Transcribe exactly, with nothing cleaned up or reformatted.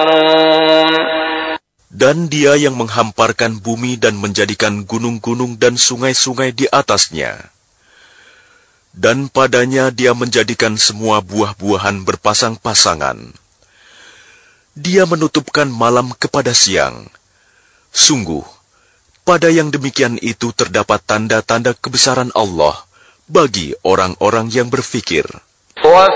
يسخرون Dan Dia yang menghamparkan bumi dan menjadikan gunung-gunung dan sungai-sungai di atasnya. Dan padanya Dia menjadikan semua buah-buahan berpasang-pasangan. Dia menutupkan malam kepada siang. Sungguh, pada yang demikian itu terdapat tanda-tanda kebesaran Allah bagi orang-orang yang berfikir.